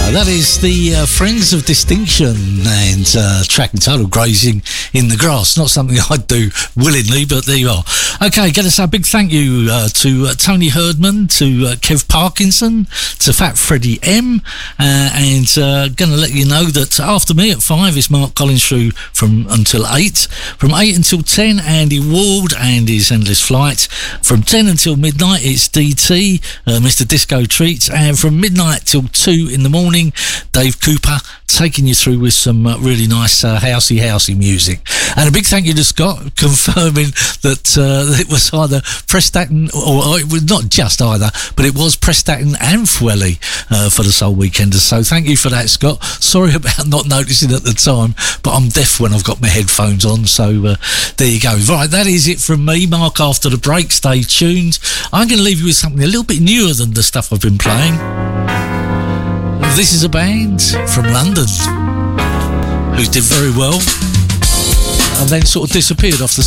That is the Friends of Distinction and track entitled Grazing in the Grass. Not something I'd do willingly, but there you are. Okay, going to say a big thank you to Tony Herdman, to Kev Parkinson, to Fat Freddie M, and going to let you know that after me at 5 is Mark Collinsrew from until 8. From 8 until 10, Andy Ward and his Endless Flight. From 10 until midnight, it's DT, Mr. Disco Treats, and from midnight till 2 in the morning, Dave Cooper taking you through with some really nice housey music. And a big thank you to Scott, confirming that it was either Prestatyn, or it was not just either, but it was Prestatyn and Fwelly for the Soul Weekenders. So thank you for that, Scott. Sorry about not noticing at the time, but I'm deaf when I've got my headphones on, so there you go. Right, that is it from me. Mark after the break. Stay tuned. I'm going to leave you with something a little bit newer than the stuff I've been playing. This is a band from London who did very well and then sort of disappeared off the